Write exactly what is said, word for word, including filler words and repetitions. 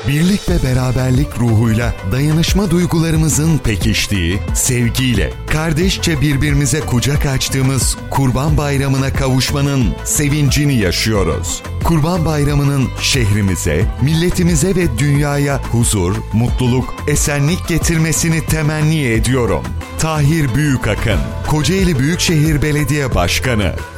Birlik ve beraberlik ruhuyla dayanışma duygularımızın pekiştiği, sevgiyle, kardeşçe birbirimize kucak açtığımız Kurban Bayramı'na kavuşmanın sevincini yaşıyoruz. Kurban Bayramı'nın şehrimize, milletimize ve dünyaya huzur, mutluluk, esenlik getirmesini temenni ediyorum. Tahir Büyükakın, Kocaeli Büyükşehir Belediye Başkanı.